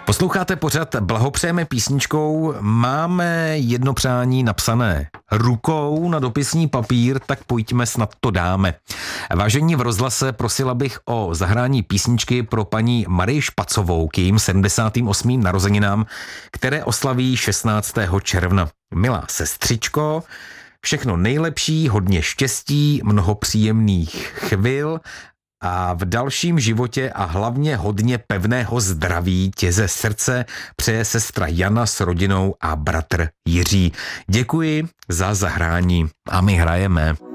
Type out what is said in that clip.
Posloucháte pořad Blahopřejeme písničkou. Máme jedno přání napsané rukou na dopisní papír, tak pojďme, snad to dáme. Vážení v rozhlase, prosila bych o zahrání písničky pro paní Marii Špacovou k jejím 78. narozeninám, které oslaví 16. června. Milá sestřičko, všechno nejlepší, hodně štěstí, mnoho příjemných chvil a v dalším životě a hlavně hodně pevného zdraví tě ze srdce přeje sestra Jana s rodinou a bratr Jiří. Děkuji za zahrání a my hrajeme.